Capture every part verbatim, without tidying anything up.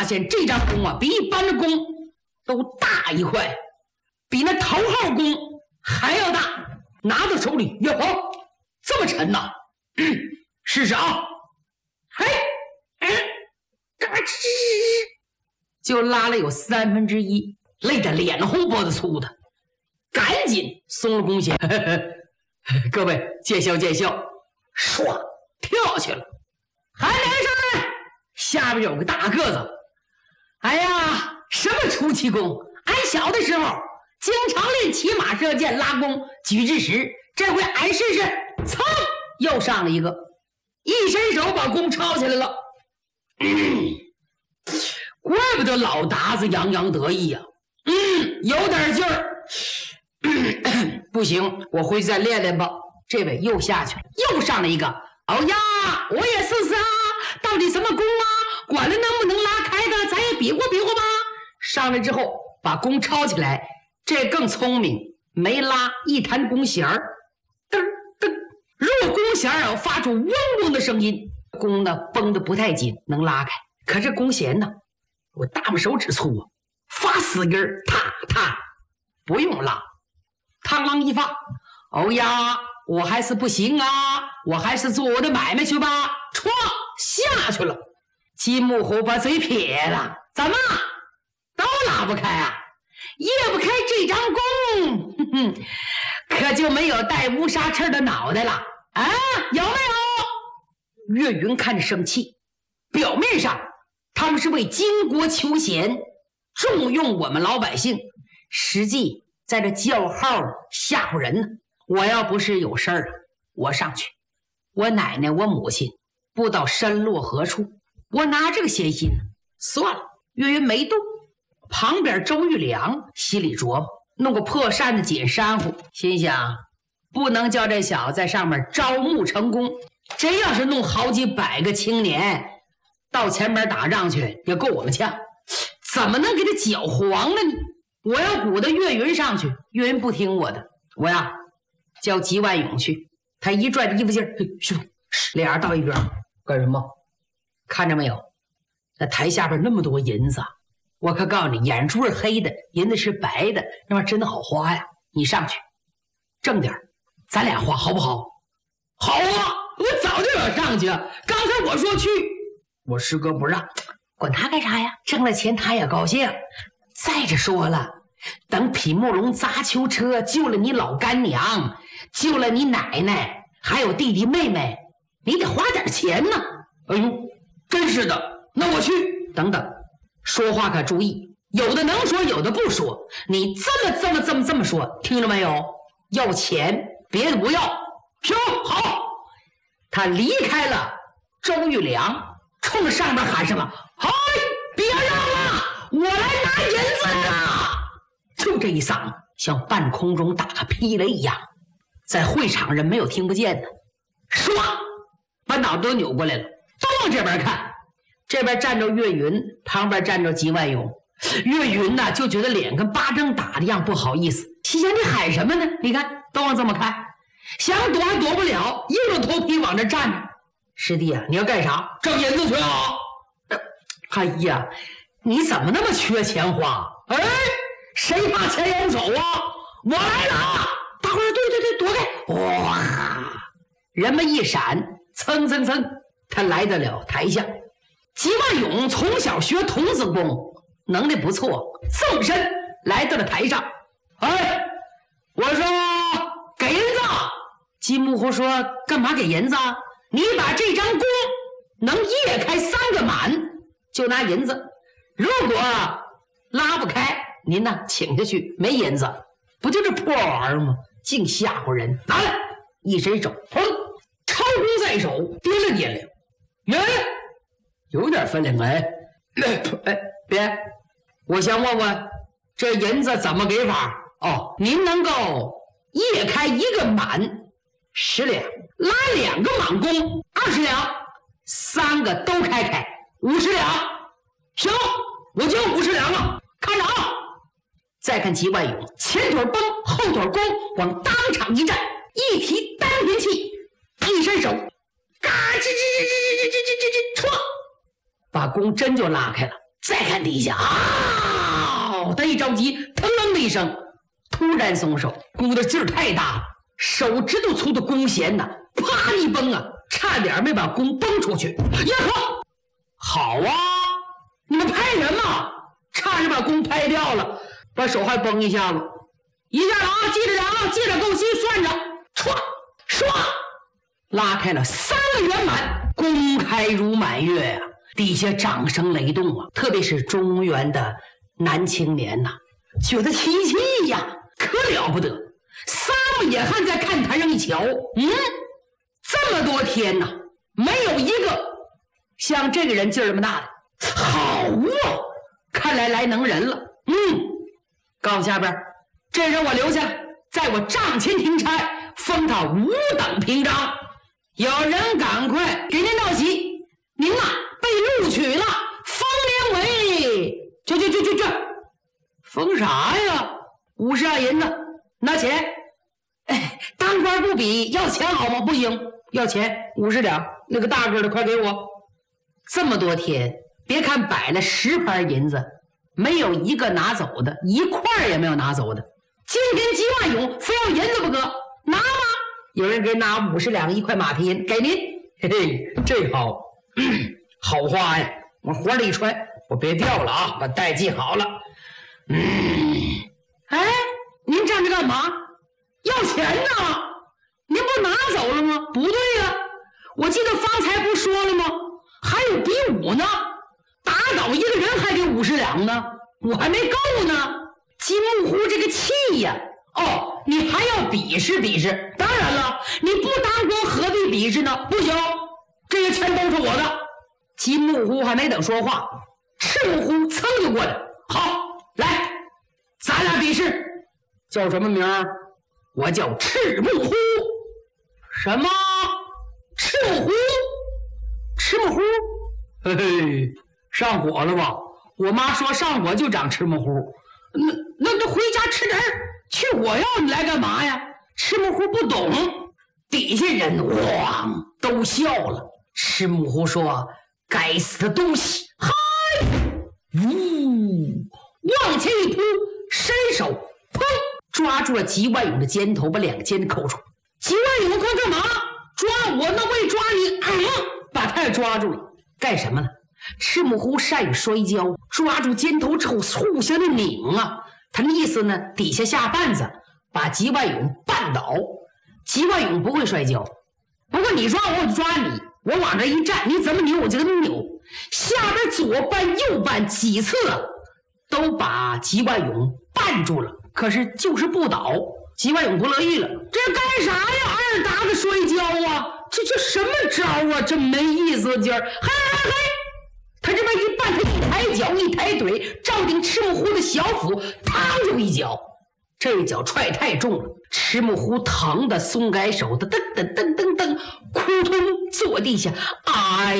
发现这张弓啊，比一般的弓都大一块，比那头号弓还要大。拿到手里，哟，这么沉呐！嗯，试试啊！嘿，嗯，嘎吱，就拉了有三分之一，累得脸红脖子粗的，赶紧松了弓弦。呵呵，各位见笑见笑，唰跳去了。还没上来，下边有个大个子。哎呀，什么出奇功？俺小的时候经常练骑马射箭、拉弓、举之时，这回俺试试，噌，又上了一个，一伸手把弓抄起来了。嗯，怪不得老达子洋洋得意呀、啊。嗯，有点劲儿。嗯，不行，我回去再练练吧。这位又下去了，又上了一个。哦呀，我也试试啊，到底什么弓啊？管了能不能拉开的，咱也比划比划吧。上来之后，把弓抄起来，这更聪明，没拉，一弹弓弦儿，噔噔，若弓弦儿发出嗡嗡的声音，弓呢绷得不太紧，能拉开。可这弓弦呢，我大拇手指粗啊，发死根儿，踏踏，不用拉，嘡啷一发。哦呀，我还是不行啊，我还是做我的买卖去吧。唰，下去了。金木猴把嘴撇了，怎么都拉不开啊？掖不开这张弓，哼哼，可就没有带乌纱翅的脑袋了啊？有没有？岳云看着生气，表面上他们是为巾帼求贤，重用我们老百姓，实际在这叫号吓唬人呢。我要不是有事儿啊，我上去，我奶奶我母亲不知道身落何处，我拿这个闲心呢，算了。岳云没动，旁边周玉良心里琢磨，弄个破扇子紧扇乎，心想不能叫这小子在上面招募成功，真要是弄好几百个青年到前面打仗去，也够我们呛，怎么能给他搅黄了呢？我要鼓捣岳云上去，岳云不听我的，我呀叫吉万勇去。他一拽着衣服襟儿，师傅，俩人到一边干什么？看着没有，在台下边那么多银子，我可告诉你，眼珠是黑的，银子是白的，那玩意儿真的好花呀。你上去挣点，咱俩花好不好？好啊，我早就要上去了，刚才我说去，我师哥不让。管他干啥呀？挣了钱他也高兴。再者说了，等匹木龙砸囚车救了你老干娘，救了你奶奶，还有弟弟妹妹，你得花点钱呢。哎呦，真是的，那我去。等等，说话可注意，有的能说，有的不说。你这么这么这么这么说，听着没有？要钱，别的不要。行，好。他离开了周玉良，冲着上边喊上了：“嗨，别让了，我来拿银子啊！”就这一嗓子，像半空中打个霹雷一样，在会场人没有听不见的，唰，把脑袋都扭过来了，都往这边看。这边站着岳云，旁边站着吉万勇。岳云呢就觉得脸跟巴掌打的样，不好意思，心想你喊什么呢？你看都往这么看，想躲还躲不了，硬着头皮往这站着。师弟啊，你要干啥？挣银子去啊！哎呀，你怎么那么缺钱花？哎，谁怕钱有手啊？我来了！大伙儿对对对，躲开！哇，人们一闪，蹭蹭蹭，他来得了台下。吉万勇从小学童子功，能力不错，纵身来到了台上。哎，我说给银子。金木狐说干嘛给银子？你把这张弓能掖开三个满，就拿银子。如果拉不开，您呢请下去，没银子，不就这破玩意儿吗？净吓唬人。拿来，一伸手，砰，抄弓在手，掂量掂量，原来有点分量。哎，哎，别，我想问问这银子怎么给法？哦，您能够掖开一个满十两，拉两个满弓二十两，三个都开开五十两。行，我就五十两了，看着啊！再看吉万勇，前腿绷，后腿弓，往当场一站，一提单平气，一伸手，嘎吱吱吱吱吱吱吱吱吱，唰，把弓针就拉开了。 再看底下啊，他一着急，腾楞的一声，突然松手，弓的劲儿太大了，手指头粗的弓弦呐，啪一崩啊，差点没把弓崩出去。呀呵，好啊，你们拍人嘛，差点把弓拍掉了，把手还崩一下子。一下啊，记着点啊，记着够心，算着，唰唰，拉开了三个圆满，公开如满月呀、啊！底下掌声雷动啊！特别是中原的男青年呐、啊，觉得奇气呀，可了不得！仨目野汉在看台上一瞧，嗯，这么多天呐、啊，没有一个像这个人劲儿这么大的。好啊，看来来能人了。嗯，告诉下边。这人我留下，在我帐前停差，封他五等平章。有人赶快给您道喜，您啊被录取了，封您为去去去去去，封啥呀？五十两银子，拿钱。哎，当官不比，要钱好吗？不行，要钱五十两，那个大个的快给我。这么多天，别看摆了十盘银子，没有一个拿走的，一块也没有拿走的。今天姬万勇非要银子不可，拿吗？有人给拿五十两一块马皮银，给您。嘿嘿，这好，嗯、好花呀！我活着一穿，我别掉了啊，把带系好了。嗯，哎，您站着干嘛？要钱呢？您不拿走了吗？不对呀，我记得方才不说了吗？还有比武呢，打倒一个人还给五十两呢，我还没够呢。金木湖这个气呀！哦，你还要比试比试？当然了，你不当官何必比试呢？不行，这些钱都是我的。金木湖还没等说话，赤木湖噌就过来。好，来，咱俩比试。叫什么名儿？我叫赤木湖。什么？赤木湖？赤木湖？嘿嘿，上火了吧？我妈说上火就长赤木湖。那那那回家吃点去火药，你来干嘛呀？赤木湖不懂，底下人汪都笑了。赤木湖说：“该死的东西！”嗨，呜，往前一扑，伸手砰抓住了吉万勇的肩头，把两肩扣住。吉万勇，快干嘛？抓我？那我也抓你！嗯，把他也抓住了，干什么呢？赤木湖善于摔跤，抓住肩头之后互相的拧啊，他的意思呢，底下下绊子，把吉万勇绊倒。吉万勇不会摔跤，不过你抓我，我就抓你，我往这一站，你怎么扭我就怎么扭。下边左绊右绊几次啊，都把吉万勇绊住了，可是就是不倒。吉万勇不乐意了，这干啥呀？二打子摔跤啊，这这什么招啊？这没意思劲儿，嘿嘿嘿！他这边一绊，他一抬脚一抬腿，照定赤木湖的小腹，嘡就一脚。这一脚踹太重了，赤木湖疼得松开手，他噔噔噔噔噔，扑通坐地下。哎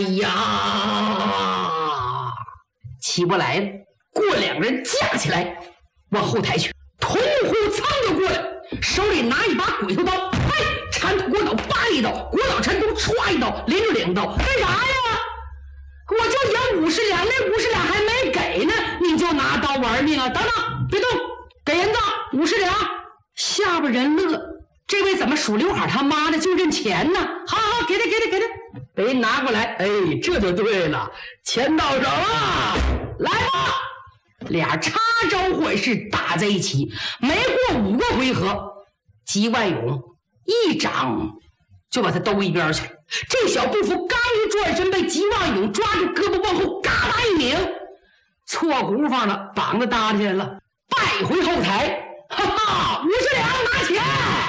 呀，起不来了。过两个人架起来，往后抬去。童虎噌就过来，手里拿一把鬼头刀，哎，缠头国脑扒一刀，国脑缠头歘一刀，连着两刀，干啥呀？我就赢五十两，那五十两还没给呢，你就拿刀玩命啊！等等，别动，给银子五十两。下边人乐，这位怎么数刘海他妈的就认钱呢？好好，给他，给他，给他，给人拿过来。哎，这就对了，钱到手了，来吧！俩插招换式打在一起，没过五个回合，吉万勇一掌就把他兜一边去了。这小步夫刚一转身，被吉万勇抓住胳膊往后嘎啦一拧，错轱辘了，膀子搭起来了，败回后台。哈哈，五十两拿钱。